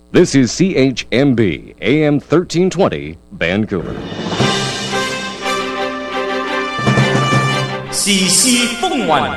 This is CHMB AM 1320 Vancouver. 時事風雲，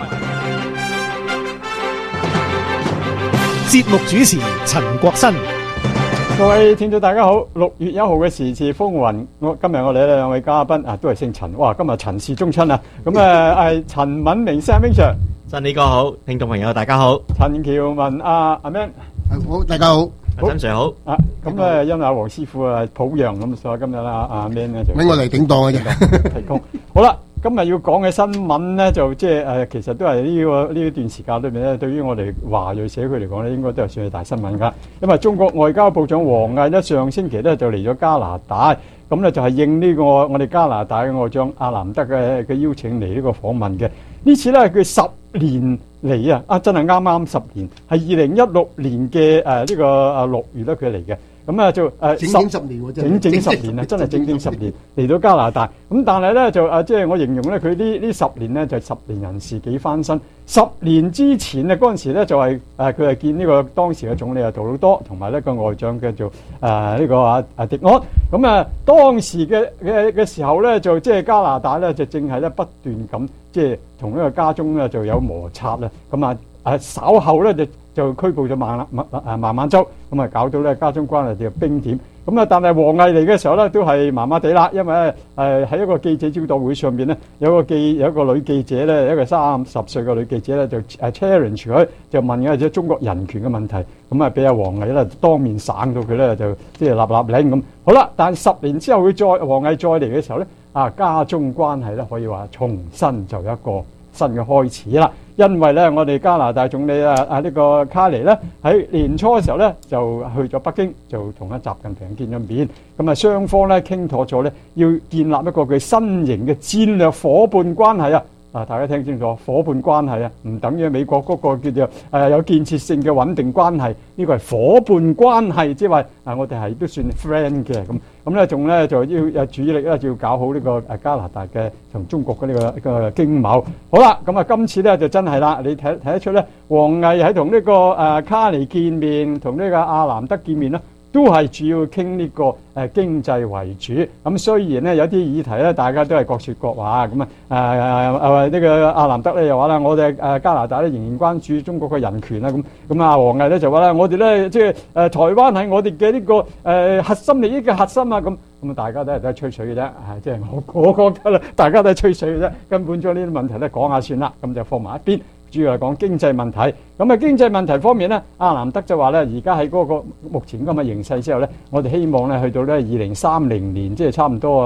節目主持陳國新。 各位聽眾大家好，6月1號嘅時事風雲，今日我哋兩位嘉賓啊，都係姓陳，哇！今日陳氏中親啊，咁係陳敏明 Sam Sir， 新呢哥好，聽眾朋友大家好， 陳喬文阿 Man， 好，大家好， 新 Sir 好， 啊，咁因為阿黃師傅啊抱恙，咁所以今日阿 Man 咧就搵我嚟頂檔嘅啫， 提供。好啦，今日要講嘅新聞咧，就即係其實都係呢段時間裏面咧，對於我哋華裔社區嚟講咧，應該都係算係大新聞㗎。因為中國外交部長王毅咧上星期咧就嚟咗加拿大，咁咧就係應呢個我哋加拿大嘅外長阿南德嘅邀請嚟呢個訪問嘅。呢次咧佢10年嚟啊，真係啱10年，係2016年嘅呢個6月咧佢嚟嘅。咁啊就整整10年喎， 整10年啊，真係整10年嚟到加拿大。咁但係咧就即係我形容咧，佢呢10年咧就10年人事幾翻身。10年之前咧嗰陣時咧就係佢係見呢個當時嘅總理啊杜魯多，同埋呢個外長叫做呢個迪安。咁當時嘅時候咧就即係加拿大咧就正係咧不斷咁即係同呢個加中咧就有摩擦啦。咁稍後咧就拘捕咗孟晚舟，咁搞到咧加中關係就冰點。咁但係王毅嚟嘅時候咧都係麻麻地啦，因為喺一個記者招待會上邊咧有一個女記者咧，一個30歲嘅女記者咧就challenge 佢，就問嘅即係中國人權嘅問題，咁俾阿王毅咧當面省到佢咧就即係立令咁。好啦，但係10年之後佢王毅再嚟嘅時候咧，加中關係咧可以話重新就有一個新嘅開始啦。因為咧，我哋加拿大總理呢個卡尼咧喺年初嘅時候咧就去咗北京，就同習近平見咗面。咁雙方咧傾妥咗咧，要建立一個佢新型嘅戰略伙伴關係啊！大家聽清楚，伙伴關係啊，唔等於美國嗰個叫做有建設性嘅穩定關係。呢個係伙伴關係，即係話我哋係都算 friend 嘅咁咧，仲咧就要主力咧就要搞好呢個加拿大嘅同中國嘅呢個經貿。好啦，咁今次咧就真係啦，你睇得出咧，王毅喺同呢個卡尼見面，同呢個阿南德見面啦，都係主要傾呢個經濟為主。咁雖然咧有啲議題咧，大家都係各說各話。咁呢個阿南德咧又話啦，我哋加拿大咧仍然關注中國嘅人權啦。咁王毅咧就話啦，我哋咧即係台灣係我哋嘅呢個核心利益嘅核心啊。咁大家都係吹水嘅啫。即係我覺得啦，大家都係吹水嘅啫，根本將呢啲問題咧講下算啦，咁就放埋一邊。主要係講經濟問題，咁經濟問題方面咧，阿南德就話咧，而家喺嗰個目前咁嘅形勢之後咧，我哋希望咧去到咧2030年，即係差唔多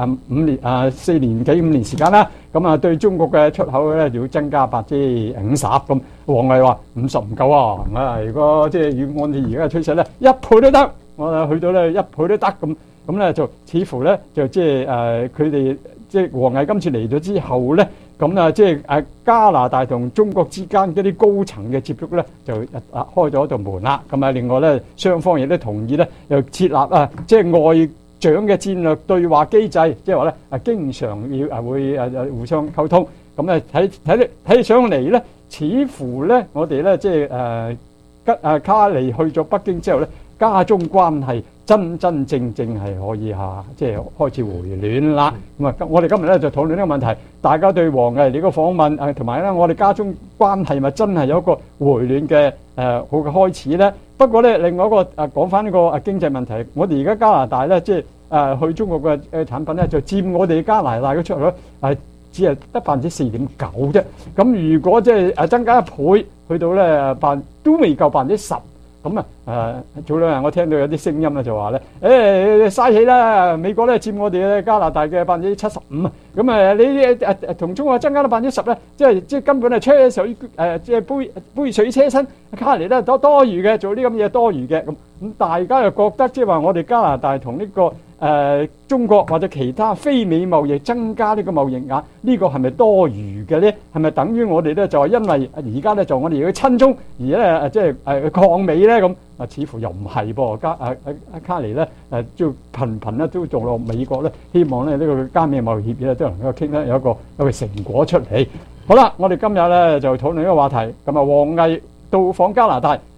4年幾5年時間啦。咁對中國嘅出口咧就要增加50%咁。王毅話50唔夠啊！如果即係要按照而家嘅趨勢咧，1倍都得，我去到咧1倍都得咁咧就似乎咧就即係佢哋即係王毅今次嚟咗之後咧。咁即係加拿大同中國之間嗰啲高層嘅接觸咧，就開咗一道門啦。咁另外咧，雙方亦都同意咧，又設立即係外長嘅戰略對話機制，即係話咧經常要會互相溝通。咁睇上嚟咧，似乎咧我哋咧即係卡尼去咗北京之後咧，加中關係真正係可以即係開始回暖啦。咁我哋今日咧就討論呢個問題，大家對王毅呢個訪問同埋咧我哋加中關係咪真係有一個回暖嘅好嘅開始咧？不過咧另外一個講翻呢個經濟問題，我哋而家加拿大咧即係去中國嘅產品咧就佔我哋加拿大嘅出口只係得4.9%啫。咁如果即係增加1倍，去到咧都未夠10%。咁早兩日我聽到有啲聲音咧就話咧，嘥氣啦！美國咧佔我哋加拿大嘅75%啊！咁你同中國增加到10%咧，即係根本係車水即係杯水車薪，卡尼咧多餘嘅，做呢咁嘢多餘嘅咁大家又覺得即係話我哋加拿大同呢個中國或者其他非美貿易增加呢個貿易額，呢個係咪多餘嘅咧？係咪等於我哋咧就係因為而家咧就我哋要親中而咧即係抗美咧咁？似乎又唔係噃，卡尼咧就頻咧都做落美國咧，希望咧呢個加美貿易協議咧都能夠傾得有一個成果出嚟。好啦，我哋今日咧就討論呢個話題。咁王毅到訪加拿大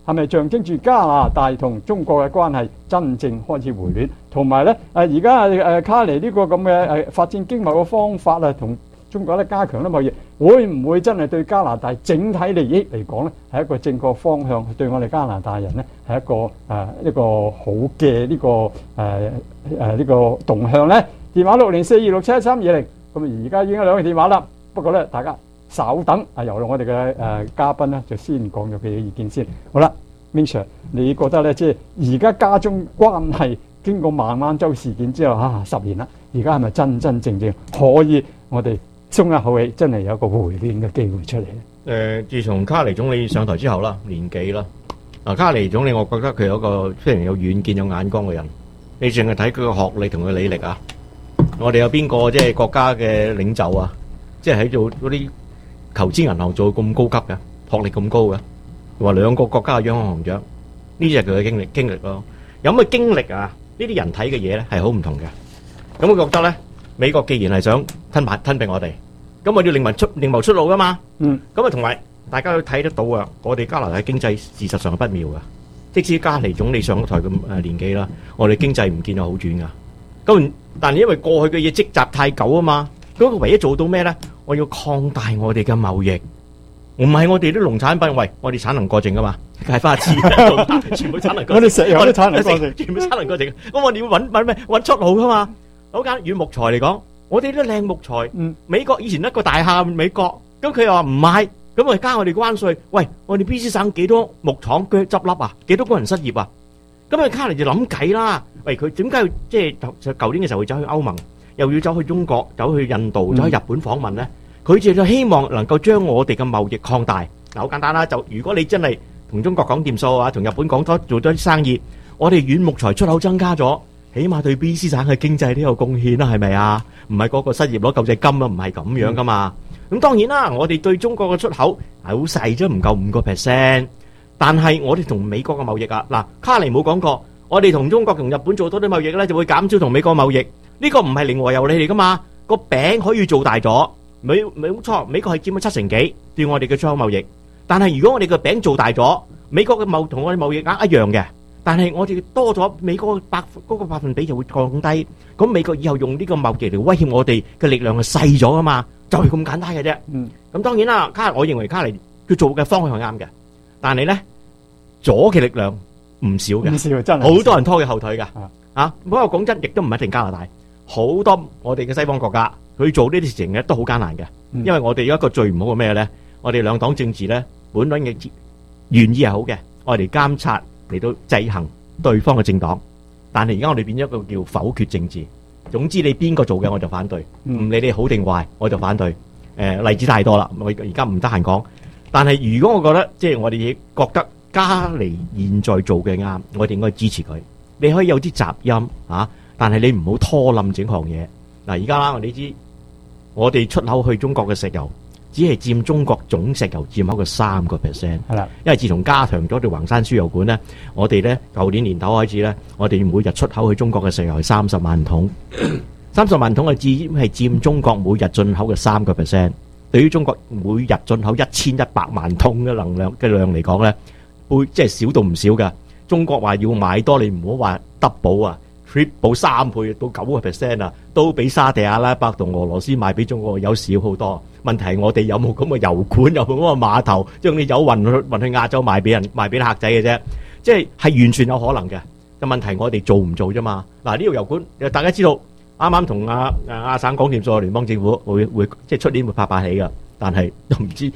係咪象徵住加拿大同中國嘅關係真正開始回暖？同埋咧而家卡尼呢個咁嘅發展經貿嘅方法啊，同中國咧加強咧貿易，會唔會真係對加拿大整體利益嚟講咧係一個正確方向？對我哋加拿大人咧係一個好嘅呢個動向咧？電話60426713210，咁而家已經有兩個電話啦。不過咧，大家稍等由我哋嘅嘉賓咧就先講咗佢嘅意見先。好啦，Ming Sir，你覺得咧即係而家加中關係經過孟晚舟事件之後10年啦，而家係咪真真正正可以我哋鬆一口氣，真係有個回暖嘅機會出嚟咧？ 自從卡尼總理上台之後啦，年幾啦，卡尼總理我覺得佢有一個非常有遠見有眼光嘅人。你淨係睇佢嘅學歷同佢履歷啊，我哋有邊個即係國家嘅領袖啊？即係喺做嗰啲投資銀行做咁高級嘅，學歷咁高嘅，話2個國家嘅央行行長，呢就係佢嘅經歷咯。有咩經歷啊？呢啲人睇嘅嘢咧係好唔同嘅。咁我覺得咧，美國既然係想吞併我哋，咁我要另謀出路噶嘛。咁啊同埋大家都睇得到啊，我哋加拿大經濟事實上係不妙噶。即使加尼總理上台咁年紀啦，我哋經濟唔見有好轉噶。咁但係因為過去嘅嘢積習太久啊嘛，咁唯一做到咩咧？我要擴大我哋嘅貿易，唔係我哋啲農產品，喂，我哋產能過剩噶嘛，解翻一次，全部產能過剩， 我哋石油都產能過剩， 全部產能過剩。咁我哋要揾出路噶嘛？好簡單，軟木材嚟講，我哋啲靚木材，美國以前一個大廈美國，咁佢又話唔買，咁我加我哋關稅，喂，我哋 BC 省幾多木廠佢執笠啊？幾多工人失業啊？咁啊卡尼就諗計啦，喂，佢點解要即係就舊年嘅時候會走去歐盟，又要走去中國，走去印度，走去日本訪問咧？佢就希望能夠將我哋嘅貿易擴大。嗱，好簡單啦，就如果你真係同中國講掂數啊，同日本講做多啲生意，我哋軟木材出口增加咗，起碼對 BC 省嘅經濟都有貢獻啦，係咪啊？唔係嗰個失業攞救濟金啊，唔係咁樣噶嘛。咁當然啦，我哋對中國嘅出口係好細啫，唔夠5%。但係我哋同美國嘅貿易啊，嗱，卡尼冇講過，我哋同中國同日本做多啲貿易咧，就會減少同美國貿易。呢個唔係零和遊嚟噶嘛，個餅可以做大咗。冇錯，美國係佔咗7成幾對我哋嘅出口貿易。但係如果我哋嘅餅做大咗，美國嘅同我哋貿易額一樣嘅，但係我哋多咗，美國嗰個百分比就會降低。咁美國以後用呢個貿易嚟威脅我哋嘅力量係細咗啊嘛，就係咁簡單嘅啫。咁當然啦，我認為卡尼佢做嘅方向係啱嘅，但係咧左嘅力量唔少嘅，唔少真係好多人拖佢後腿㗎。不過講真，亦都唔一定加拿大，好多我哋嘅西方國家。佢做呢啲事情咧都好艱難嘅，因為我哋有一個最唔好嘅咩咧？我哋兩黨政治咧本來嘅原意係好嘅，我哋監察嚟到制衡對方嘅政黨，但係而家我哋變咗一個叫否決政治。總之你邊個做嘅我就反對，唔理你好定壞我就反對。例子太多啦，我而家唔得閒講。但係如果我覺得即係我哋覺得加尼現在做嘅啱，我哋應該支持佢。你可以有啲雜音但係你唔好拖冧整行嘢。嗱，而家啦，我哋知。我哋出口去中國嘅石油，只係佔中國總石油佔口嘅3%。係啦，因為自從加強咗條橫山輸油管咧，我哋咧舊年年頭開始咧，我哋每日出口去中國嘅石油係30萬桶，30萬桶係佔中國每日進口嘅3%。對於中國每日進口1100萬桶嘅量嚟講咧，即係少到唔少㗎。中國話要買多，你唔好話 double 啊。triple 3倍到9% 啊，都比沙地阿拉伯同俄羅斯賣俾中國有少好多。問題係我哋有冇咁嘅油管，有冇咁嘅碼頭，將啲油運去亞洲賣俾客仔嘅啫。即係完全有可能嘅。個問題我哋做唔做啫嘛？嗱，呢條油管大家知道，啱啱同亞省講掂數，聯邦政府會即係出年會拍起㗎。但係都唔知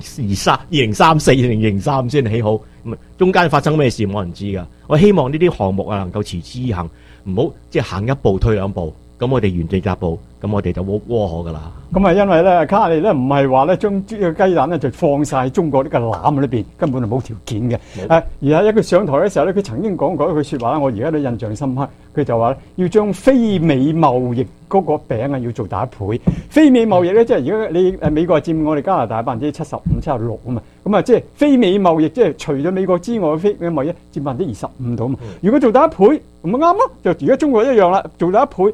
2034、2035先起好，咁中間發生咩事冇人知㗎。我希望呢啲項目能夠持之以恆。唔好即係行一步退兩步，咁我哋原地踏步，咁我哋就窩河噶啦。咁啊，因為咧卡尼咧唔係話咧將呢個雞蛋咧就放晒中國呢個籃裏邊，根本就冇條件嘅。而喺一佢上台嘅時候咧，佢曾經講過一句説話，我而家都印象深刻。佢就話要將非美貿易嗰個餅要做大一倍。非美貿易咧，即係而家你美國係佔我哋加拿大75%、76%啊嘛。咁啊，即係非美貿易，即係除咗美國之外嘅非美貿易佔25%到啊嘛。如果做大一倍，咁咪啱咯。就而家中國一樣啦，做大一倍。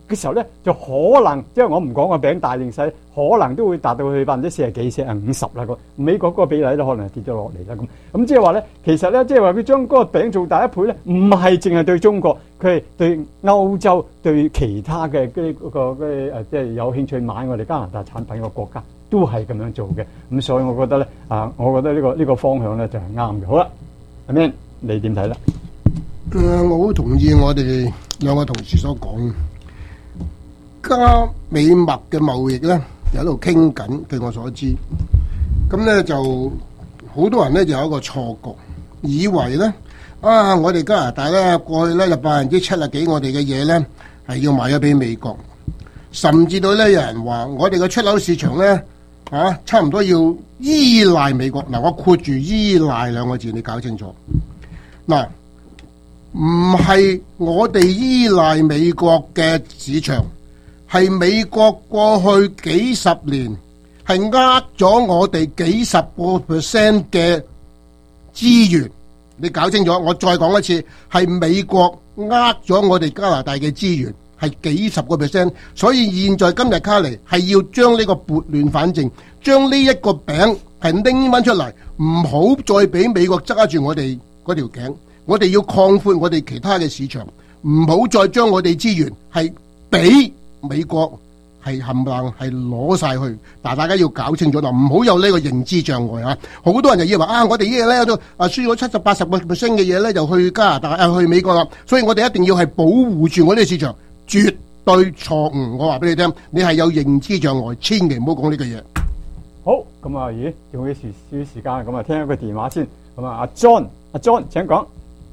嘅時候咧，就可能即係我唔講個餅大定細，可能都會達到去40%幾、40%、50%啦。美國嗰個比例咧，可能跌咗落嚟啦。咁即係話咧，其實咧，即係話佢將嗰個餅做大一倍咧，唔係淨係對中國，佢係對歐洲、對其他嘅即係有興趣買我哋加拿大產品嘅國家，都係咁樣做嘅。咁所以我覺得咧，我覺得呢個方向咧就係啱嘅。好啦，阿 Man，你點睇咧？ 我好同意我哋兩個同事所講。加美墨嘅貿易咧，喺度傾緊。據我所知，咁咧就好多人咧就有一個錯覺，以為咧我哋加拿大咧過去咧就70%幾，我哋嘅嘢咧係要賣咗俾美國，甚至到咧有人話我哋嘅出口市場咧差唔多要依賴美國。嗱，我括住依賴兩個字，你搞清楚。嗱，唔係我哋依賴美國嘅市場。係美國過去幾十年係呃咗我哋幾十個%嘅資源，你搞清楚。我再講一次，係美國呃咗我哋加拿大嘅資源，係幾十個%。所以現在今日卡尼係要將呢個撥亂反正，將呢一個餅係拎翻出嚟，唔好再俾美國揸住我哋嗰條頸。我哋要擴闊我哋其他嘅市場，唔好再將我哋資源係俾美國係冚唪唥係攞晒去，但大家要搞清楚啦，唔好有呢個認知障礙啊！好多人就以為我哋呢嘢咧都輸咗70-80%嘅嘢咧，就去加拿大去美國啦，所以我哋一定要係保護住我哋市場，絕對錯誤！我話俾你聽，你係有認知障礙，千祈唔好講呢個嘢。 好，咁咦，仲有少少時間，咁聽一個電話先。咁阿 John，請講。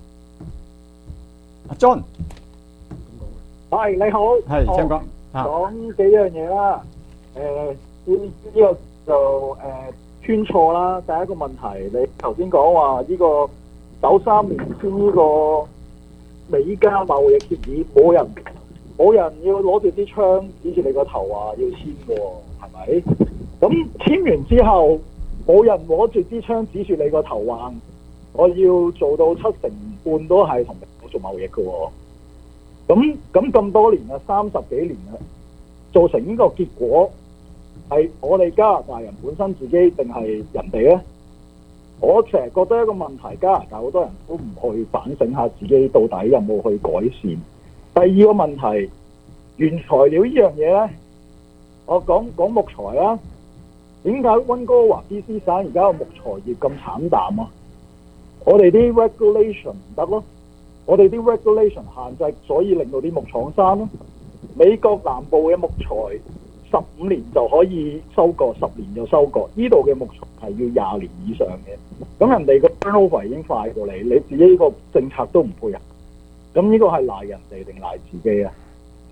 阿 John， 係你好， 係請講。 講幾樣嘢啦，呢個就穿錯啦。第一個問題，你頭先講話呢個93年簽呢個美加貿易協議，冇人要攞住支槍指住你個頭話要簽嘅，係咪？咁簽完之後，冇人攞住支槍指住你個頭話我要做到70%都係同美國做貿易嘅。咁多年啦，30幾年啦，造成呢個結果係我哋加拿大人本身自己定係人哋咧？我成日覺得一個問題，加拿大好多人都唔去反省下自己到底有冇去改善。第二個問題，原材料呢樣嘢咧，我講木材啦，點解溫哥華 BC 省而家個木材業咁慘淡啊？我哋啲 regulation 唔得咯。我哋啲 regulation 限制，所以令到啲木廠閂咯。美國南部嘅木材15年就可以收割，10年就收割。呢度嘅木材係要20年以上嘅。咁人哋個 turnover 已經快過你，你自己呢個政策都唔配合。咁呢個係賴人哋定賴自己啊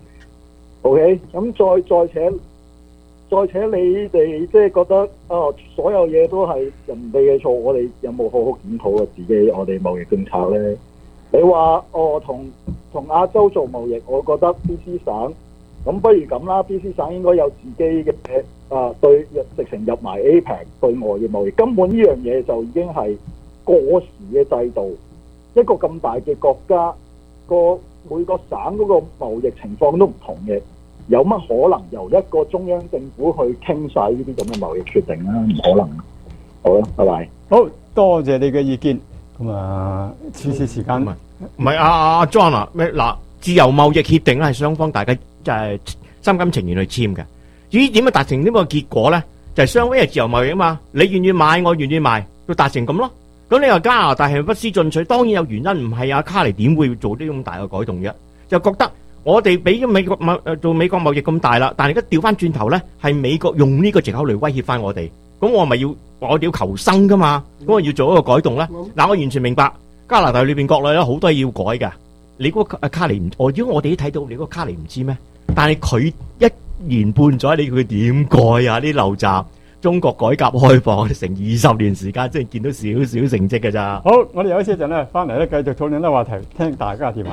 ？OK， 咁再且你哋即係覺得所有嘢都係人哋嘅錯，我哋有冇好好檢討自己我哋貿易政策咧？你話同亞洲做貿易，我覺得 BC 省咁不如咁啦 ，BC 省應該有自己嘅對直情入埋 APEC 對外嘅貿易，根本呢樣嘢就已經係過時嘅制度。一個咁大嘅國家，每個省嗰個貿易情況都唔同嘅，有乜可能由一個中央政府去傾晒呢啲咁嘅貿易決定啊？唔可能。好啦，拜拜。 好多謝你嘅意見。咁少少時間唔係阿 John 啊，咩嗱？自由貿易協定咧係雙方大家就係心甘情願去簽嘅。至於點樣達成呢個結果咧，就係雙方係自由貿易啊嘛。你願意買，我願意賣，就達成咁咯。咁你話加拿大係咪不思進取？當然有原因，唔係阿卡尼點會做啲咁大嘅改動啫？就覺得我哋俾美國做美國貿易咁大啦，但係而家調翻轉頭咧，係美國用呢個藉口嚟威脅翻我哋。咁我咪要我哋要求生噶嘛？咁我要做一個改動咧。嗱，我完全明白加拿大裏邊國內咧好多嘢要改噶。你嗰個卡尼唔，如果我哋都睇到你嗰個卡尼唔知咩？但係佢一言半載，你佢點改啊？啲陋習，中國改革開放成20年時間，真係見到少少成績㗎咋。 好，我哋有一陣咧，翻嚟咧繼續討論呢個話題，聽大家嘅電話。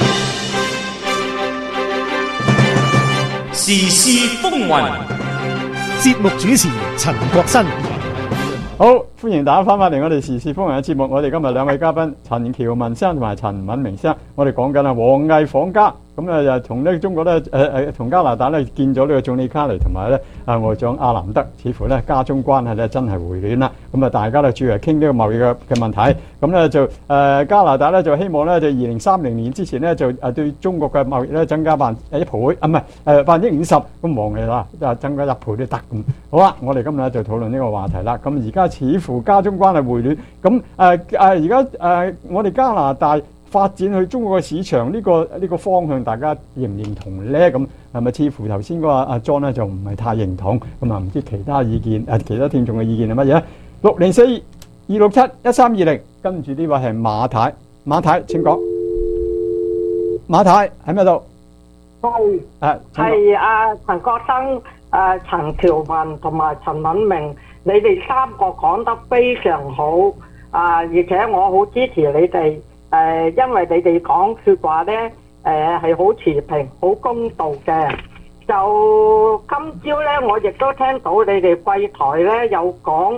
時事風雲，節目主持陳國新。 好，歡迎大家翻返嚟我哋時事風雲嘅節目。我哋今日兩位嘉賓陳喬文生同埋陳敏明生，我哋講緊王毅訪加。 咁咧就同呢中國咧同加拿大咧見咗呢個總理卡尼同埋咧外長阿蘭德，似乎咧家中關係咧真係回暖啦。咁啊，大家咧主要係傾呢個貿易嘅問題。咁咧就加拿大咧就希望咧就2030年之前咧就對中國嘅貿易咧增加1倍，唔係50%。咁望嚟啦，增加1倍都得咁。好啦，我哋今日咧就討論呢個話題啦。咁而家似乎家中關係回暖，咁而家我哋加拿大發展去中國嘅市場呢個方向，大家認唔認同咧？咁係咪似乎頭先嗰個阿 John 咧就唔係太認同？咁啊，唔知其他意見其他聽眾嘅意見係乜嘢？604-267-1320，跟住呢位係馬太，馬太請講。馬太喺咩度？ 係陳國生、陳橋文同埋陳敏明，你哋三個講得非常好，而且我好支持你哋。因為你哋講説話咧，係好持平、好公道嘅。就今朝咧，我亦都聽到你哋貴台咧有講，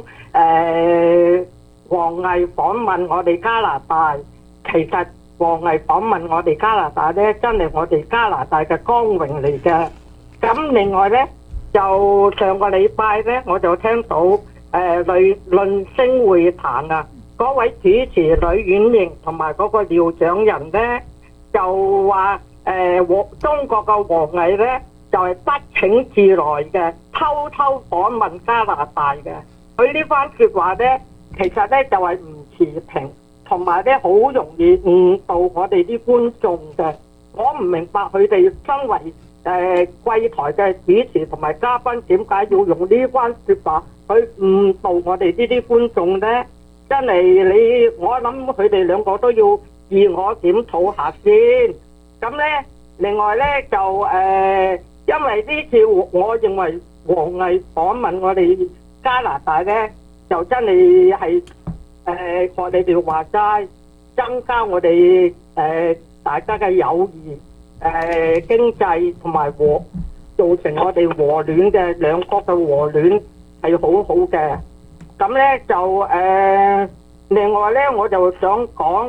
王毅訪問我哋加拿大。其實王毅訪問我哋加拿大咧，真係我哋加拿大嘅光榮嚟嘅。咁另外咧，就上個禮拜咧，我就聽到論星會談啊。嗰位主持呂婉瑩同埋嗰個廖長仁咧，就話中國嘅王毅咧就係不請自來嘅，偷偷訪問加拿大嘅。佢呢番説話咧，其實咧就係唔持平，同埋咧好容易誤導我哋啲觀眾嘅。我唔明白佢哋身為貴台嘅主持同埋嘉賓，點解要用呢番説話去誤導我哋呢啲觀眾咧？真係我諗佢哋兩個都要自我檢討下先。咁咧，另外咧就因為呢次我認為王毅訪問我哋加拿大咧，就真係學你哋話齋，增加我哋大家嘅友誼、經濟同埋造成我哋和暖嘅兩國嘅和暖係好好嘅。咁咧就另外咧我就想講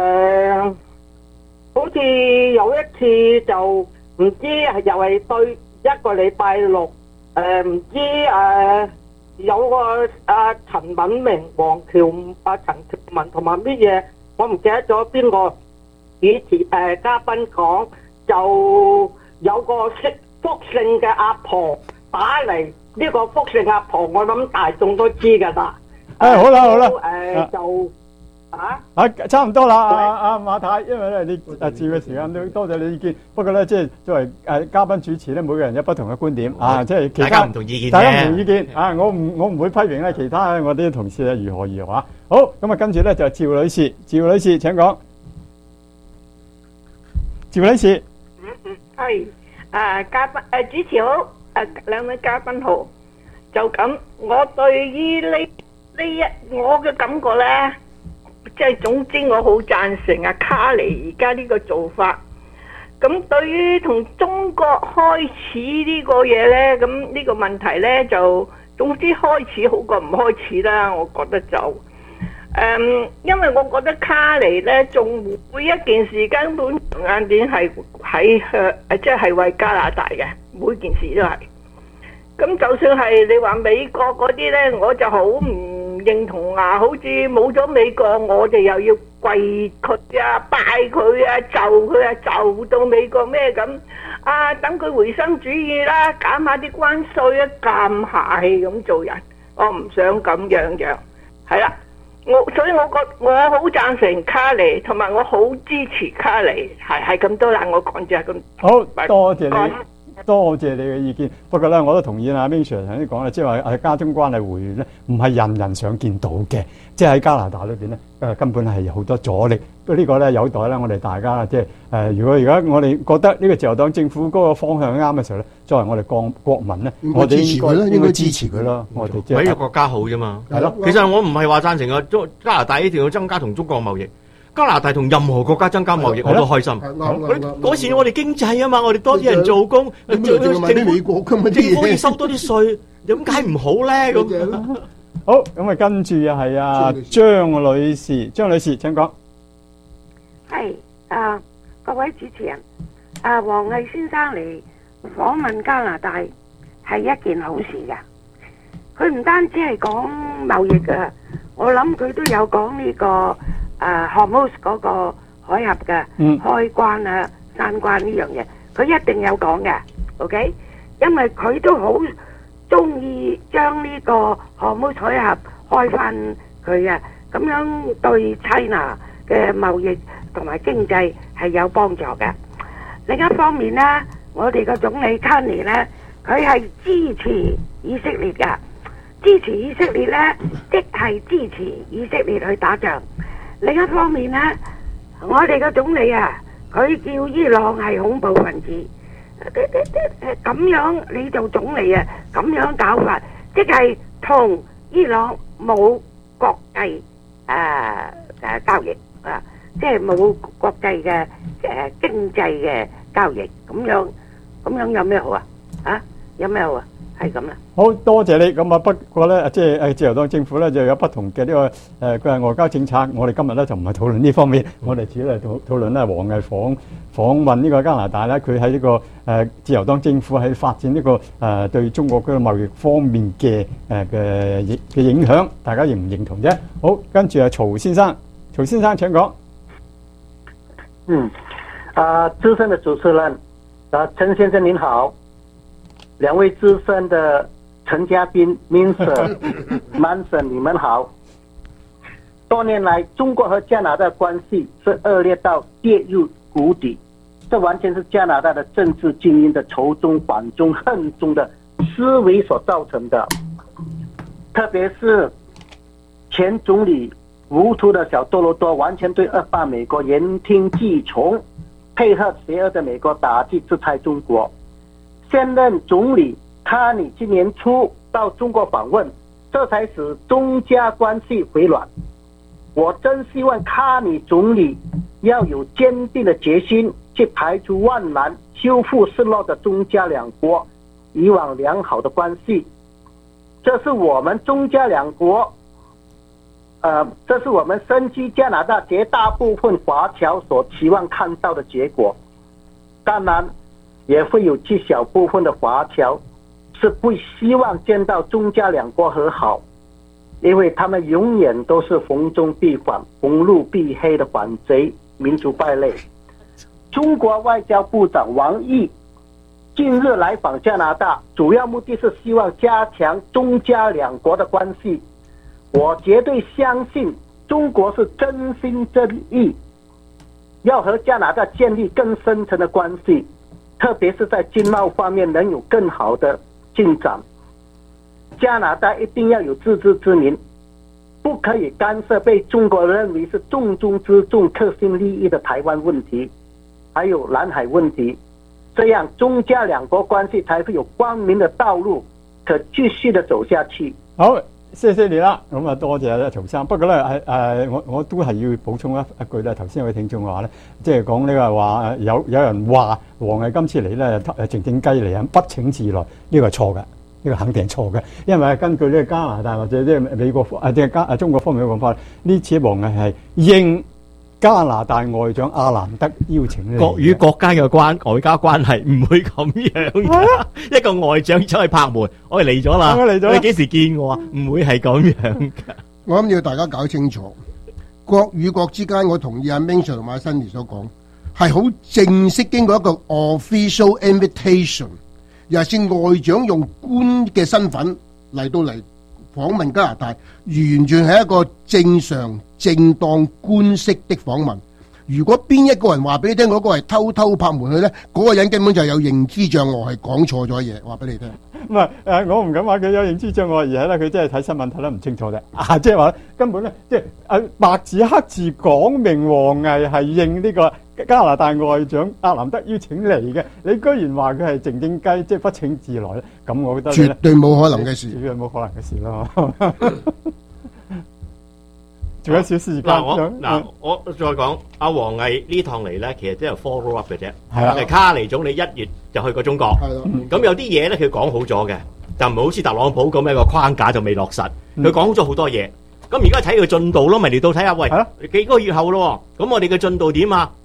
好似有一次就唔知係又係對一個禮拜六唔知有個陳敏明、黃橋陳橋文同埋乜嘢，我唔記得咗邊個主持嘉賓講，就有個福姓嘅阿婆打嚟。呢個福姓阿婆，我諗大眾都知㗎啦。 好啦， 就差唔多啦，阿馬太，因為咧你照嘅時間都多謝你意見。不過咧，即係作為嘉賓主持咧，每個人有不同嘅觀點即係其他大家唔同意見， 大家唔同意見我唔會批評咧其他我啲同事咧如何好，咁啊跟住咧就趙女士，趙女士請講。趙女士， 係嘉賓主持好。兩位嘉賓好，就咁，我對於我嘅感覺呢，即係總之我好贊成卡尼而家呢個做法。咁對於同中國開始呢個嘢呢，咁呢個問題呢，就總之開始好過唔開始啦。我覺得就因為我覺得卡尼呢，仲每一件事根本眼點係即係為加拿大嘅，每件事都係。咁就算係你話美國嗰啲呢，我就好唔認同好似冇咗美國，我哋又要跪佢拜佢就佢就到美國咩咁等佢回心轉意啦，減下啲關稅咁下氣咁做人，我唔想咁樣係啦。所以我好贊成卡尼，同埋我好支持卡尼，係咁多啦。我講咗咁好，多謝你。多謝你嘅意見，不過咧我都同意阿 Michelle 頭先講啦，即係話家中關係回暖咧，唔係人人想見到嘅，即係喺加拿大裏邊咧，根本係好多阻力。呢個咧有待咧我哋大家即係如果而家我哋覺得呢個自由黨政府嗰個方向啱嘅時候咧，作為我哋國民咧，我哋應該支持佢咯。我哋即係為個國家好啫嘛。 係咯， 其實我唔係話贊成加拿大一定要增加同中國貿易。加拿大同任何國家增加貿易我都開心，改善我哋經濟啊嘛，我哋多啲人做工，政府要收多啲稅，點解唔好咧？咁好，咁跟住又係張女士，張女士請講。 係各位主持人， 王毅先生嚟訪問加拿大係一件好事㗎。佢唔單止係講貿易㗎，我諗佢都有講呢個Hormuz 嗰個海峽嘅開關啊、閂關呢樣嘢，佢一定有講嘅。OK， 因為佢都好中意將呢個Hormuz海峽開翻佢啊，咁樣對 China 嘅貿易同埋經濟係有幫助嘅。另一方面呢，我哋個總理 Carney 呢，佢係支持以色列㗎，支持以色列呢，即係支持以色列去打仗。另一方面呢，我哋個總理啊，佢叫伊朗係恐怖分子，咁樣你做總理啊，咁樣搞法，即係同伊朗冇國際交易啊，即係冇國際嘅經濟嘅交易，咁樣有咩好啊？有咩好啊？係咁啦。 好多謝你咁啊！不過咧，即係自由黨政府咧就有不同嘅呢個外交政策。我哋今日咧就唔係討論呢方面，我哋主要係討論咧王毅訪問呢個加拿大咧，佢喺呢個自由黨政府喺發展呢個對中國嘅貿易方面嘅影響，大家認唔認同啫？好，跟住曹先生請講。 資深的主持人陳先生您好，兩位資深的陳嘉賓 Manson 你們好。多年來中國和加拿大關係是惡劣到跌入谷底，這完全是加拿大的政治精英的仇中反中恨中的思維所造成的。特別是前總理無圖的小多羅多完全對惡霸美國言聽計從，配合邪惡的美國打擊制裁中國。現任總理卡尼今年初到中國訪問，這才使中加關係回暖。我真希望卡尼總理要有堅定的決心，去排除萬難，修復失落的中加兩國以往良好的關係。這是我們中加兩國這是我們身居加拿大絕大部分華僑所期望看到的結果。當然也會有極小部分的華僑是不希望見到中加兩國和好，因為他們永遠都是逢中必反、逢路必黑的反賊、民族敗類。中國外交部長王毅近日來訪加拿大，主要目的是希望加強中加兩國的關係。我絕對相信中國是真心真意要和加拿大建立更深層的關係，特別是在經貿方面能有更好的進展。加拿大一定要有自知之明，不可以干涉被中國認為是重中之重、核心利益的台灣問題，還有南海問題，這樣中加兩國關係才會有光明的道路可繼續的走下去。 好，謝謝你啦，咁啊多謝曹生。不過咧我都係要補充一句咧，頭先有位聽眾話咧，即係講呢個話有人話王毅今次嚟咧靜靜雞嚟啊，不請自來，呢個係錯嘅，呢個肯定係錯嘅，因為根據呢個加拿大或者即係美國即係中國方面嘅講法，呢次王毅係應加拿大外長阿蘭德邀請， 國與國家嘅外交關係唔會咁樣嘅。一個外長走去拍門，我哋嚟咗啦，你幾時見我啊？唔會係咁樣嘅。 我諗要大家搞清楚，國與國之間，我同意阿 Ming Sir 同埋阿 Sunny 所講，係好正式經過一個 official invitation， 又係外長用官嘅身份嚟到嚟訪問加拿大，完全係一個正常正當官式的訪問。如果邊一個人話俾你聽嗰個係偷偷拍門去呢，嗰個人根本就有認知障礙，係講錯咗嘢，話俾你聽。 唔係我唔敢話佢有認知障礙，而係咧佢真係睇新聞睇得唔清楚啫。即係話根本咧，即係白字黑字講明王毅係應呢個加拿大外長阿蘭德邀請嚟嘅，你居然話佢係靜靜雞，即係不請自來咧？咁我覺得絕對冇可能嘅事， 絕對冇可能嘅事咯。仲有少時間我再講阿王毅呢趟嚟咧，其實都係 follow up 嘅啫。 係啊， 卡尼總理1月就去過中國，咁有啲嘢咧佢講好咗嘅，就唔係好似特朗普咁樣個框架就未落實。佢講好咗好多嘢，咁而家睇佢進度咯，咪嚟到睇下，喂，幾個月後咯，咁我哋嘅進度點啊？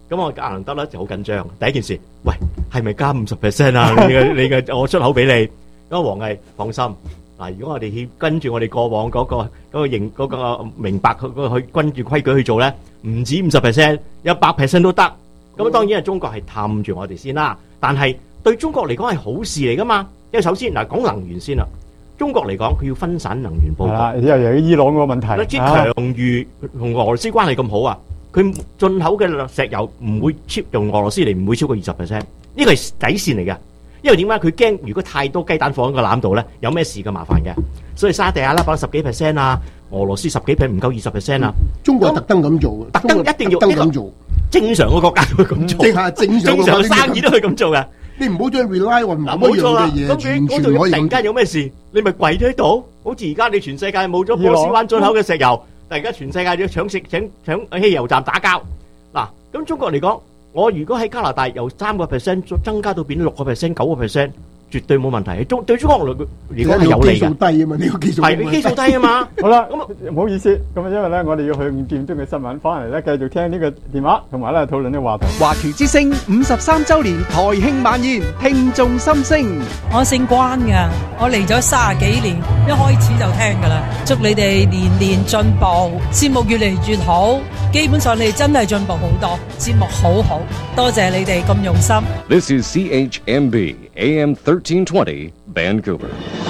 咁我亞蘭德咧就好緊張。第一件事，喂，係咪加50%啊？你嘅我出口俾你。咁黃毅放心。嗱，如果我哋跟住我哋過往嗰個明白去跟住規矩去做咧，唔止50%， 100% 都得。咁當然係中國係氹住我哋先啦。但係對中國嚟講係好事嚟噶嘛？因為首先嗱講能源先啦，中國嚟講佢要分散能源佈局。 又有伊朗個問題。 啲強如同俄羅斯關係咁好啊，佢進口嘅石油唔會用俄羅斯嚟，唔會超過20%。呢個係底線嚟嘅。因為點解佢驚？如果太多雞蛋放喺個籃度咧，有咩事嘅麻煩嘅。所以沙地阿拉伯10幾%啊，俄羅斯10幾%唔夠20%啊。 中國特登咁做， 特登一定要咁做。 正常嘅國家都會咁做，正常嘅生意都會咁做嘅。 你唔好將 rely on 某一樣嘅嘢， 咁你嗰度突然間有咩事，你咪跪咗喺度。好似而家你全世界冇咗波斯灣進口嘅石油，突然間全世界要搶汽油站打交。嗱，咁中國嚟講。我如果喺加拿大由3% 增加到變6%、9%，絕對冇問題。對中國嚟講係有利嘅。基數低啊嘛，呢個基數係你基數低啊嘛。 好啦，咁唔好意思，咁因為咧，我哋要去佔中嘅新聞，翻嚟咧繼續聽呢個電話，同埋咧討論呢個話題。 華僑之聲53週年台慶晚宴，聽眾心聲。 我姓關㗎，我嚟咗30幾年，一開始就聽㗎啦。祝你哋年年進步，節目越嚟越好。基本上你哋真係進步好多，節目好好，多謝你哋咁用心。 This is CHMB AM 1320 Vancouver。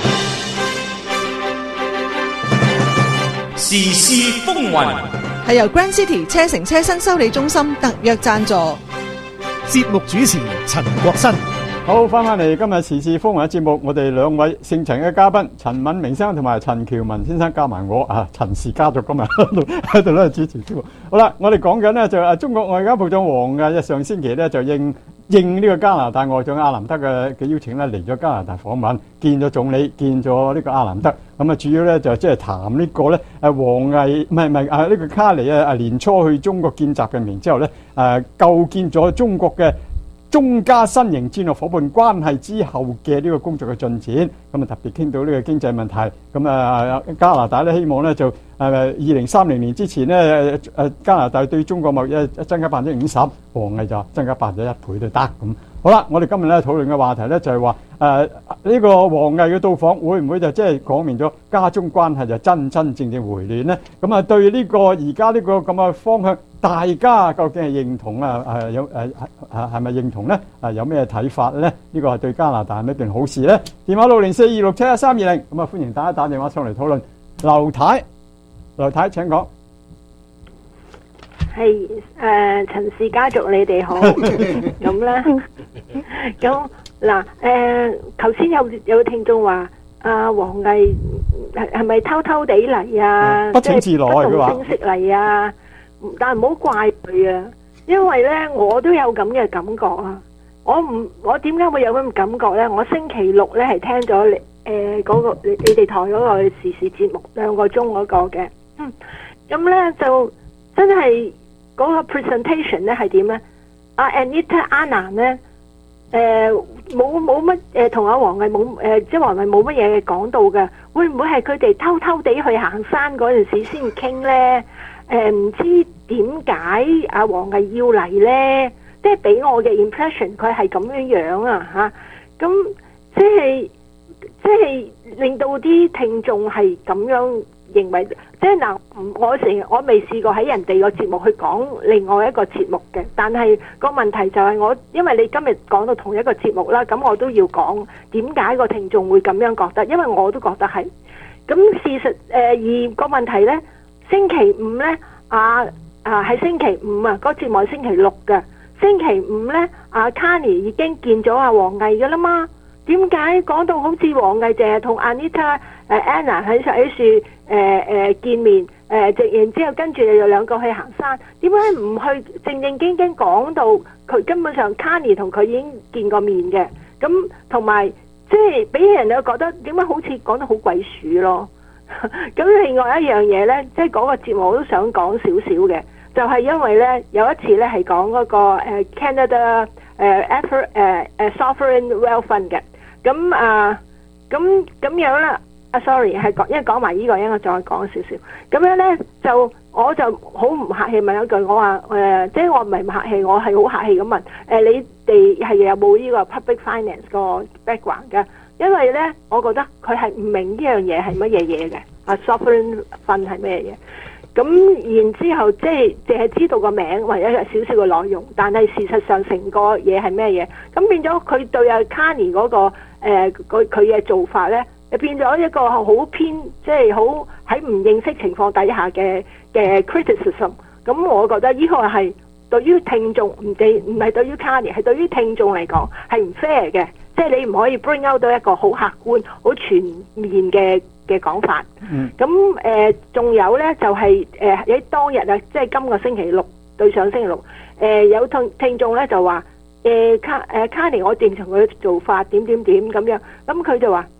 時事風雲係由 Grand City 車城車身修理中心特約贊助。 節目主持陳國新。 好，翻嚟今日時事風雲嘅節目，我哋兩位姓陳嘅嘉賓陳敏明先生同埋陳喬文先生加埋我啊，陳氏家族今日喺度咧主持節目。好啦，我哋講緊呢，就中國外交部長王毅上星期咧就應呢個加拿大外長阿南德嘅邀請咧嚟咗加拿大訪問，見咗總理，見咗呢個阿南德。咁啊，主要咧就即係談呢個咧王毅呢個卡尼年初去中國見習近平之後咧構建咗中國嘅中加新型戰略夥伴關係之後嘅呢個工作嘅進展，咁啊特別傾到呢個經濟問題，咁啊加拿大咧希望咧就2030年之前咧加拿大對中國貿易增加50%，王毅就增加1倍都得咁。好啦，我哋今日咧討論嘅話題咧就係話呢個王毅嘅到訪會唔會就即係講明咗加中關係就真正回暖呢？咁啊對呢個而家呢個咁嘅方向，大家究竟係認同係咪認同呢？有咩睇法呢？呢個係對加拿大係咪一件好事呢？電話60426712320，咁啊歡迎大家打電話上嚟討論。劉太請講。 係陳氏家族，你哋好。咁咧，咁嗱頭先有聽眾話王毅係咪偷偷地嚟啊？ 不請自來佢話。不正式嚟啊！但係唔好怪佢啊，因為咧我都有咁嘅感覺啊。我點解會有咁嘅感覺咧？我星期六咧係聽咗嗰個你哋台嗰個時事節目2個鐘嗰個嘅，咁咧就真係嗰個 presentation 咧係點咧？阿 Anita Anna 咧冇乜同阿王毅冇即係王毅冇乜嘢講到嘅，會唔會係佢哋偷偷地去行山嗰陣時先傾咧？唔知點解阿王毅要嚟咧？即係俾我嘅 impression，佢係咁樣啊嚇，咁即係令到啲聽眾係咁樣認為，即係嗱，我未試過喺人哋個節目去講另外一個節目嘅，但係個問題就係因為你今日講到同一個節目啦，咁我都要講點解個聽眾會咁樣覺得，因為我都覺得係。咁事實而個問題呢，星期五呢，係星期五啊，個節目係星期六嘅。星期五呢，卡尼已經見咗阿王毅噶啦嘛？點解講到好似王毅淨係同 Anita Anna 喺樹見面？然之後跟住又兩個去行山，點解唔去正正經經講到佢根本上卡尼同佢已經見過面嘅？咁同埋即係俾人又覺得點解好似講得好鬼鼠咯？咁另外一樣嘢呢，即係嗰個節目我都想講少少嘅。就係因為咧有一次咧係講嗰個Canada Sovereign Wealth Fund 嘅，咁樣啦，sorry 係講，因為講埋呢個，因為我再講少少，咁樣咧就我就好唔客氣問一句，我話即係我唔係唔客氣，我係好客氣咁問你哋係有冇呢個 public finance 個 background 㗎？因為咧，我覺得佢係唔明呢樣嘢係乜嘢嘢嘅sovereign fund 係咩嘢？咁然之後即係淨係知道個名或者有少少嘅內容，但係事實上成個嘢係咩嘢？咁變咗佢對阿 Carney 嗰個佢嘅做法咧，變咗一個好偏，即係好喺唔認識情況底下嘅 criticism。咁我覺得呢個係對於聽眾唔係對於 Carney， 係對於聽眾嚟講係唔 fair 嘅。即係你唔可以 bring out 到一個好客觀、好全面嘅講法。咁仲有咧就係喺當日啊，即係今個星期六對上星期六，有聽眾咧就話Carney 我認同佢嘅做法點咁樣，咁佢就話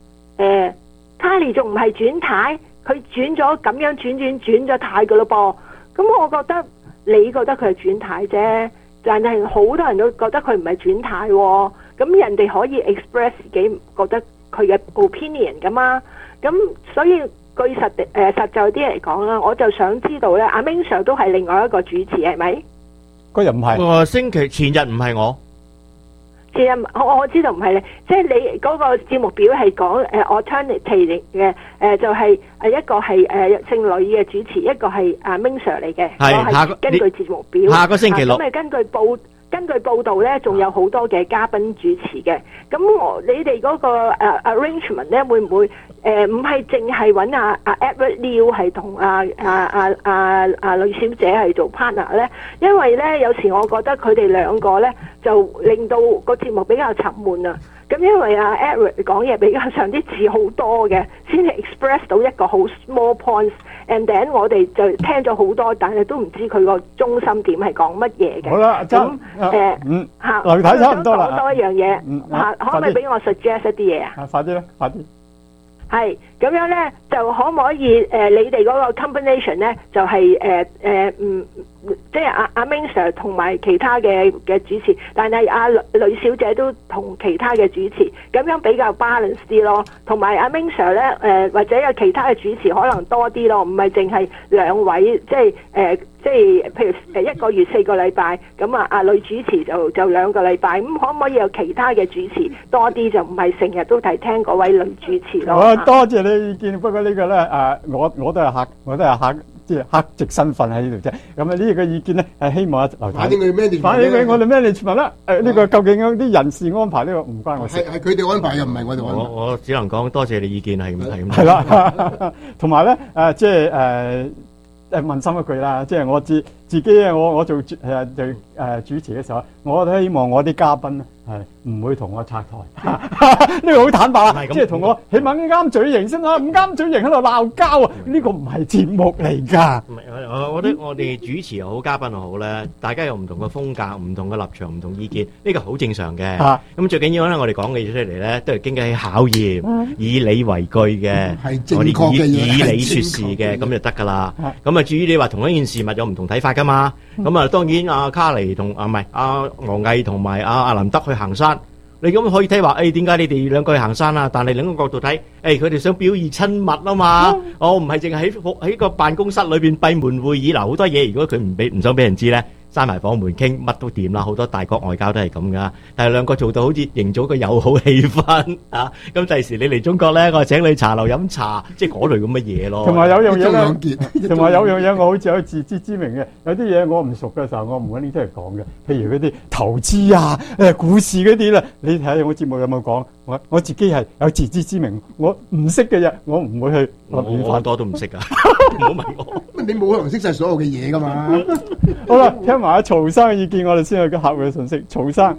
Carney 仲唔係轉軚，佢轉咗咁樣轉咗軚噶咯噃。咁我覺得你覺得佢係轉軚啫，但係好多人都覺得佢唔係轉軚喎。咁人哋可以 express 自己覺得佢嘅 opinion 噶嘛，咁所以據實在啲嚟講啦，我就想知道咧，阿 Ming Sir 都係另外一個主持係咪？ 嗰日唔係， 星期前日唔係我。 前日我知道唔係你，即係你嗰個節目表係講alternative 嘅就係一個係姓呂嘅主持，一個係阿 Ming Sir 嚟嘅。 係下個根據節目表， 下個星期六。 咁根據報道咧，仲有好多嘅嘉賓主持嘅。咁你哋嗰個arrangement 咧，會唔會唔係淨係揾阿 Edward Liu 係同阿呂小姐係做 partner 咧？因為咧有時我覺得佢哋兩個咧就令到個節目比較沉悶啊。咁因為阿 Edward 講嘢比較上啲字好多嘅，先係 express 到一個好 small points。And then 我哋就聽咗好多，但係都唔知佢個中心點係講乜嘢嘅。 好啦， 咁劉太差唔多啦。 講多一樣嘢，可唔可以俾我 suggest 一啲嘢啊？ 快啲啦，快啲。 係咁樣咧，就可唔可以你哋嗰個 combination 咧，就係即係阿 Ming Sir 同埋其他嘅主持，但係阿呂小姐都同其他嘅主持，咁樣比較 balance 啲咯。同埋阿 Ming Sir 咧或者有其他嘅主持可能多啲咯，唔係淨係兩位，即係譬如一個月4個禮拜，咁阿女主持就2個禮拜，咁可唔可以有其他嘅主持多啲，就唔係成日都係聽嗰位女主持咯？ 多謝你意見，不過呢個咧我都係客，即係客席身份喺呢度啫。咁啊呢個意見咧係希望劉太反映佢我哋 management 啦。呢個究竟啲人事安排呢個唔關我事，係佢哋安排，又唔係我哋安排。 我只能講多謝你意見係咁。 係啦，同埋咧即係問心一句啦，即係我自己咧，我做主持嘅時候，我都希望我啲嘉賓係唔會同我拆台，呢個好坦白啊！即係同我起碼啱嘴型先啦，唔啱嘴型喺度鬧交啊！呢個唔係節目嚟㗎。 唔係，我覺得我哋主持又好，嘉賓又好咧，大家有唔同嘅風格、唔同嘅立場、唔同意見，呢個好正常嘅。咁最緊要咧，我哋講嘅嘢出嚟咧，都係經過考驗，以理為據嘅，我哋以理說事嘅，咁就得㗎啦。咁啊，至於你話同一件事物有唔同睇法㗎嘛？咁啊，當然阿卡尼同唔係阿王毅同埋阿林德去行山，你咁可以睇話，點解你哋兩個去行山啊？但係另一個角度睇，佢哋想表現親密啊嘛，唔係淨係喺個辦公室裏邊閉門會議嗱，好多嘢如果佢唔想俾人知咧，閂埋房門傾乜都掂啦，好多大國外交都係咁噶。但係兩個做到好似營造個友好氣氛啊，咁第時你嚟中國咧，我請你茶樓飲茶，即係嗰類咁嘅嘢咯。 同埋有樣嘢咧，同埋有樣嘢我好似有自知之明嘅，有啲嘢我唔熟嘅時候，我唔會拎出嚟講嘅。譬如嗰啲投資啊、股市嗰啲啦，你睇下我節目有冇講？我自己係有自知之明，我唔識嘅嘢，我唔會去立亂發。 好多都唔識噶，唔好問我。 你冇可能識晒所有嘅嘢噶嘛？ 好啦，聽埋阿曹生嘅意見，我哋先去個客戶嘅信息。曹生，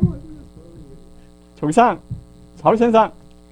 曹先生，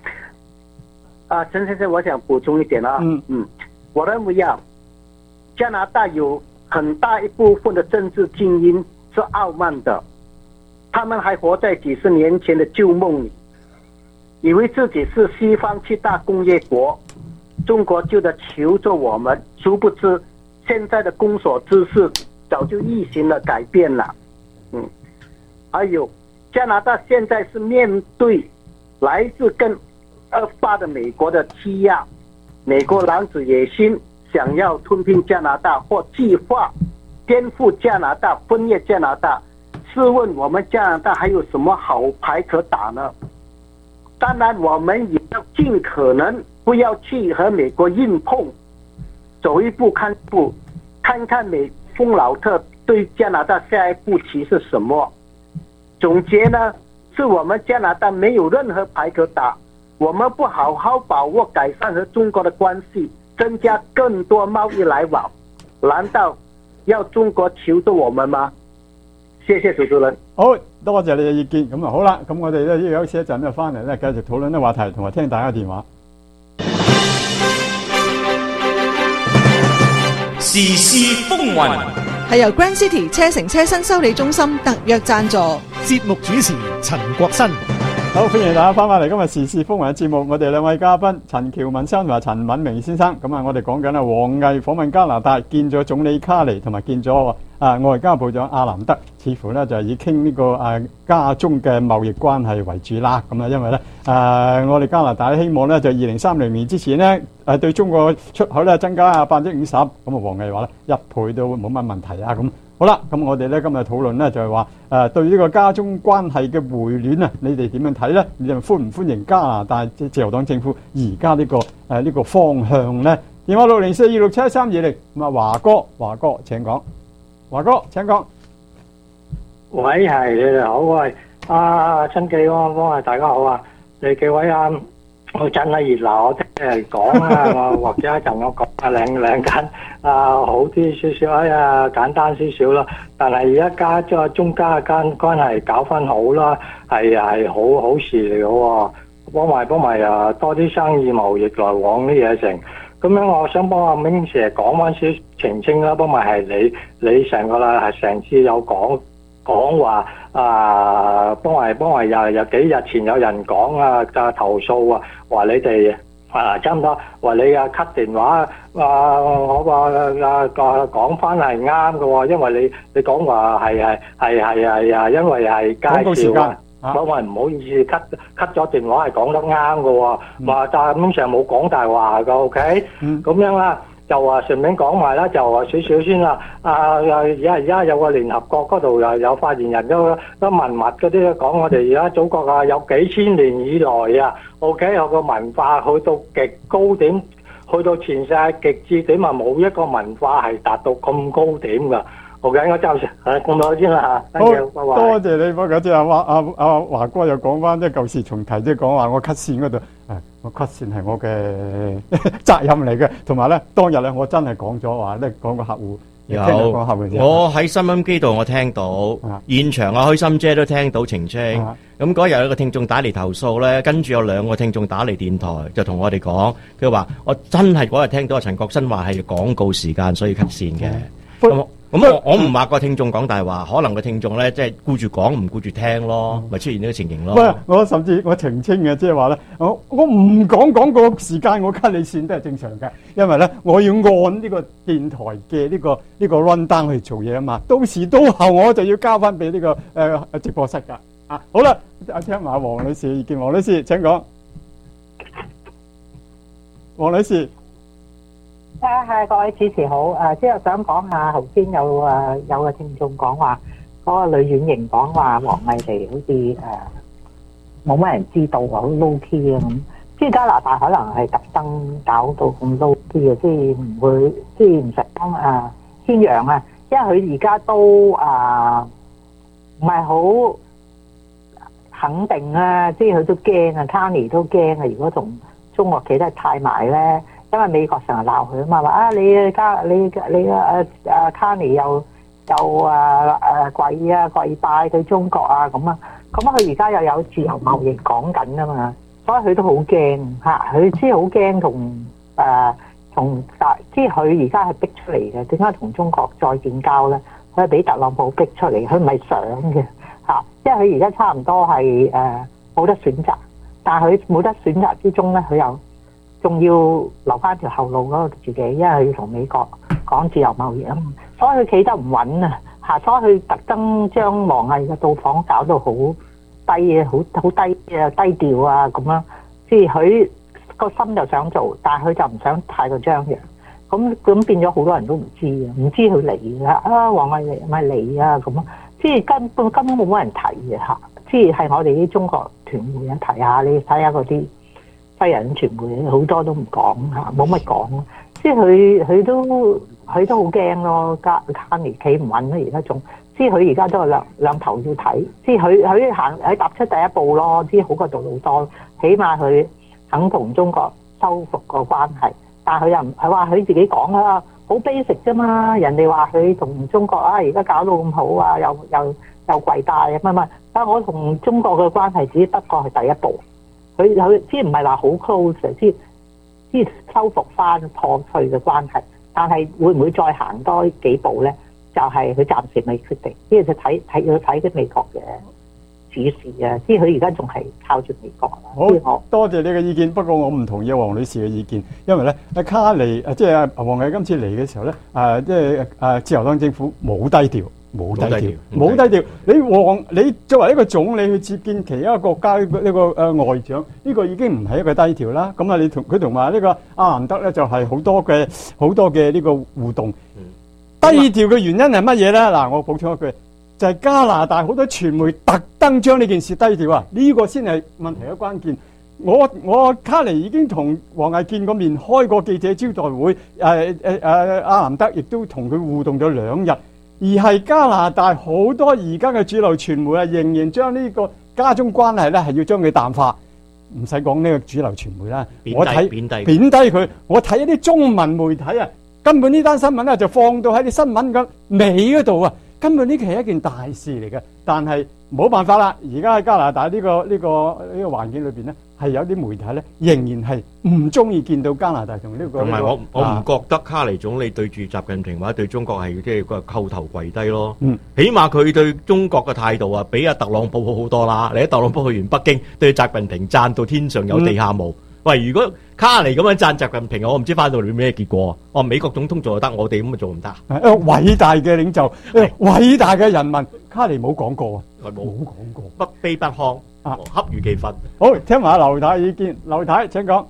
陳先生，我想補充一點啊。我認為啊，加拿大有很大一部分的政治精英是傲慢的，他們還活在幾十年前的舊夢裡，以為自己是西方7大工業國，中國就在求着我們，殊不知現在的公所之勢早就逆行了改變了。還有加拿大現在是面對來自更惡化的美國的欺壓，美國狼子野心想要吞并加拿大或计划颠覆加拿大、分裂加拿大，试问我们加拿大还有什么好牌可打呢？当然，我们也要尽可能不要去和美国硬碰，走一步看一步，看看美风老特对加拿大下一步棋是什么。总结呢，是我们加拿大没有任何牌可打，我们不好好把握改善和中国的關係，增加更多貿易來往，難道要中國求助我們嗎？謝謝主持人。 好多謝你嘅意見。咁啊好啦，咁我哋咧休息一陣咧，翻嚟咧繼續討論啲話題，同埋聽大家電話。 時事風雲係由 Grand City 車城車新修理中心特約贊助， 節目主持陳國新。 好，歡迎大家翻返嚟今日時事風雲嘅節目。我哋兩位嘉賓陳喬文先生同埋陳敏明先生。咁啊，我哋講緊啊，王毅訪問加拿大，見咗總理卡尼，同埋見咗外交部長阿蘭德，似乎咧就係以傾呢個加中嘅貿易關係為主啦。咁啊，因為咧我哋加拿大希望咧就2030年之前咧對中國出口咧增加50%。咁啊，王毅話咧1倍都冇乜問題啊。咁好啦，咁我哋咧今日討論咧就係話對呢個加中關係嘅回暖啊，你哋點樣睇咧？你哋歡唔歡迎加拿大自由黨政府而家呢個方向咧？電話604267320，咁啊華哥請講。華哥請講。 喂，係你哋好，喂，陳記安，大家好啊！你幾位我真係熱鬧，我聽人講我或者一陣我講兩間好啲少少，簡單少少啦。但係而家中加嘅關係搞翻好啦，係好事嚟嘅喎，幫埋多啲生意貿易來往啲嘢成。咁樣我想幫阿明成講翻少澄清啦，幫埋係你成個啦，係成次有講話幫埋有幾日前有人講投訴話你哋差唔多話你cut電話我話講翻係啱嘅喎，因為你講話係因為係介紹我話唔好意思cut咗電話係講得啱嘅喎，話但係咁成冇講大話嘅 ，OK，咁樣啦。就話順便講埋啦，就話少少先啦。而家有個聯合國嗰度又有發言人都文物嗰啲講，我哋而家祖國有幾千年以來OK 有個文化去到極高點，去到全世界極致點冇一個文化係達到咁高點㗎。OK， 我暫時咁多先啦嚇。 好，多謝你。不過即係華哥又講翻即係舊事重提，即係講話我 cut 線嗰度，我 cut 線係我嘅責任嚟嘅。同埋咧，當日咧我真係講咗話咧，講個客戶我喺收音機度我聽到，現場開心姐都聽到澄清。咁嗰日有個聽眾打嚟投訴咧，跟住有2個聽眾打嚟電台，就同我哋講，佢話我真係嗰日聽到陳國新話係廣告時間，所以 cut 線嘅。咁我唔話個聽眾講大話，可能個聽眾咧即係顧住講唔顧住聽咯，咪出現呢個情形咯。 喂，我甚至我澄清嘅，即係話咧，我唔講廣告時間，我 cut 你線都係正常嘅，因為咧我要按呢個電台嘅呢個 run down 去做嘢啊嘛，到時到後我就要交翻俾呢個直播室噶。好啦，聽埋黃女士意見，黃女士請講。黃女士。 係各位主持好，即係想講下頭先有個聽眾講話嗰個女演員講話王毅哋好似冇乜人知道好 low key 咁，即係加拿大可能係特登搞到咁 low key 嘅，即係唔會即係唔想宣揚啊，因為佢而家都唔係好肯定啊，即係佢都驚啊 Carney 都驚啊，如果同中國企得太埋咧。因為美國成日鬧佢啊嘛，話你Carney 又跪拜對中國咁啊，咁佢而家又有自由貿易講緊啊嘛，所以佢都好驚嚇，佢知好驚同即係佢而家係逼出嚟嘅，點解同中國再建交咧？佢係俾特朗普逼出嚟，佢唔係想嘅嚇，因為佢而家差唔多係冇得選擇，但係佢冇得選擇之中咧，佢又仲要留翻條後路嗰個自己，因為佢要同美國講自由貿易啊嘛，所以佢企得唔穩啊嚇，所以佢特登將王毅嘅到訪搞到好低啊，好低啊，低調啊咁樣，即係佢個心就想做，但係佢就唔想太過張揚， 咁變咗好多人都唔知啊，唔知佢嚟啊，王毅嚟咪嚟啊咁啊，即係根本冇乜人提嘅嚇，即係我哋啲中國傳媒啊提下，你睇下嗰啲西人傳媒好多都唔講嚇，冇乜講，即係佢都好驚咯，卡尼企唔穩啦，而家仲。即係佢而家都係兩頭要睇，即係佢踏出第一步咯，即係好過做好多，起碼佢肯同中國修復個關係。但係佢又唔係話佢自己講啦，好 basic 啫嘛。人哋話佢同中國而家搞到咁好啊，又跪拜啊乜，但係我同中國嘅關係只不過係第一步，佢即係唔係話好 close，即係修復翻破碎嘅關係。但係會唔會再行多幾步咧？就係佢暫時未決定，呢個就要睇啲美國嘅指示啊！即係佢而家仲係靠住美國。 好，多謝你嘅意見，不過我唔同意黃女士嘅意見，因為咧卡尼即係王毅今次嚟嘅時候咧，即係自由黨政府冇低調。你作為一個總理去接見其他國家呢個外長，呢個已經唔係一個低調啦。咁啊，佢同埋呢個阿南德咧就係好多嘅呢個互動。低調嘅原因係乜嘢咧？嗱，我補充一句，就係加拿大好多傳媒特登將呢件事低調啊！呢個先係問題嘅關鍵。我卡尼已經同王毅見過面，開過記者招待會。阿南德亦都同佢互動咗2日，而係加拿大好多而家嘅主流傳媒啊，仍然將呢個加中關係咧係要將佢淡化。唔使講呢個主流傳媒啦，貶低佢。我睇一啲中文媒體啊。根本呢單新聞咧就放到喺啲新聞嘅尾嗰度啊！根本呢期係一件大事嚟嘅，但係冇辦法啦。而家喺加拿大呢個環境裏邊咧，係有啲媒體咧仍然係唔中意見到加拿大同呢個。同埋我唔覺得卡尼總理對住習近平或者對中國係即係個叩頭跪低咯。起碼佢對中國嘅態度啊，比阿特朗普好好多啦。你睇特朗普去完北京，對習近平讚到天上有地下無。喂，如果卡尼咁樣讚習近平，我唔知翻到嚟咩結果。我美國總統做就得，我哋咁做唔得。偉大嘅領袖，偉大嘅人民，卡尼冇講過啊，冇講過， 不卑不亢啊，恰如其分。 好，聽埋劉太意見，劉太請講。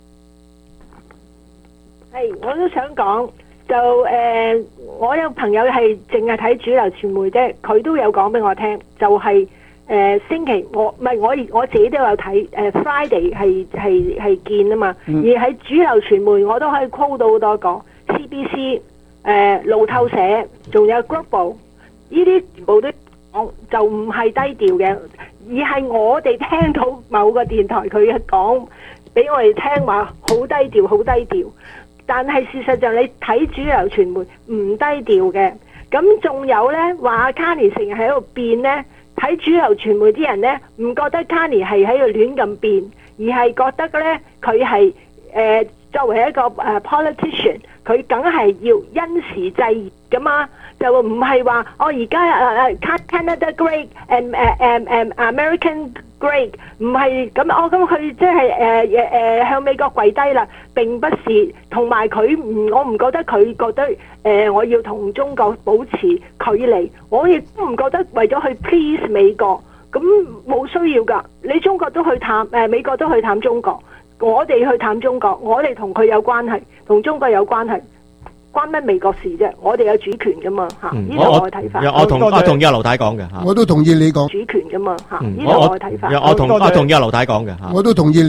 係，我都想講，就我有朋友係淨係睇主流傳媒啫，佢都有講俾我聽，就係。星期我自己都有睇Friday 係見啊嘛，而喺主流傳媒我都可以 quote 到好多個 CBC 路透社，仲有 Global 呢啲全部都講就唔係低調嘅，而係我哋聽到某個電台佢講俾我哋聽話好低調好低調，但係事實上你睇主流傳媒唔低調嘅，咁仲有咧話卡尼成日喺度變咧。睇主流傳媒啲人咧，唔覺得卡尼係喺度亂咁變，而係覺得咧佢係作為一個politician， 佢梗係要因時制宜噶嘛，就唔係話我而家Canada great and American great， 唔係咁咁佢即係向美國跪低啦，並不是，同埋我唔覺得佢覺得我要同中國保持距離，我亦都唔覺得為咗去 please 美國，咁冇需要噶，你中國都去探美國都去探中國，我哋去探中國，我哋同佢有關係，同中國有關係。關乜美國事啫？我哋有主權噶嘛嚇，呢個我嘅睇法。 我同意阿劉太講嘅嚇， 我都同意你講主權噶嘛嚇，呢個我嘅睇法。 我同意阿劉太講嘅嚇， 我都同意。